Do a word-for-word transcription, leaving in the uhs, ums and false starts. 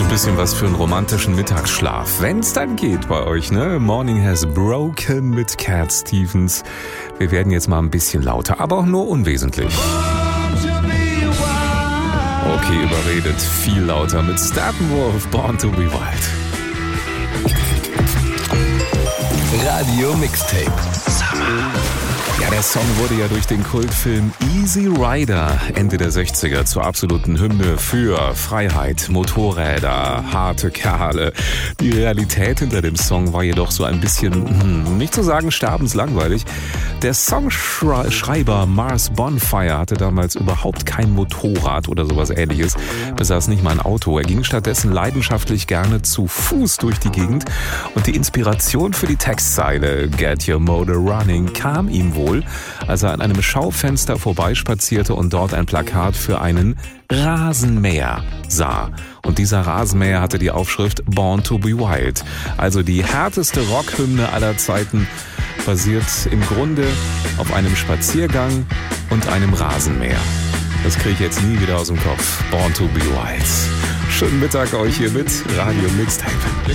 So ein bisschen was für einen romantischen Mittagsschlaf. Wenn's dann geht bei euch, ne? Morning Has Broken mit Cat Stevens. Wir werden jetzt mal ein bisschen lauter, aber auch nur unwesentlich. Okay, überredet. Viel lauter mit Steppenwolf, Born to be Wild. Radio Mixtape. Summer. Ja, der Song wurde ja durch den Kultfilm Easy Rider Ende der sechziger zur absoluten Hymne für Freiheit, Motorräder, harte Kerle. Die Realität hinter dem Song war jedoch so ein bisschen, hm, nicht zu sagen sterbenslangweilig. Der Songschreiber Mars Bonfire hatte damals überhaupt kein Motorrad oder sowas Ähnliches, besaß nicht mal ein Auto. Er ging stattdessen leidenschaftlich gerne zu Fuß durch die Gegend und die Inspiration für die Textzeile Get Your Motor Running kam ihm wohl, als er an einem Schaufenster vorbeispazierte und dort ein Plakat für einen Rasenmäher sah. Und dieser Rasenmäher hatte die Aufschrift Born to be Wild. Also die härteste Rockhymne aller Zeiten basiert im Grunde auf einem Spaziergang und einem Rasenmäher. Das kriege ich jetzt nie wieder aus dem Kopf. Born to be Wild. Schönen Mittag euch hier mit Radio Mixtape.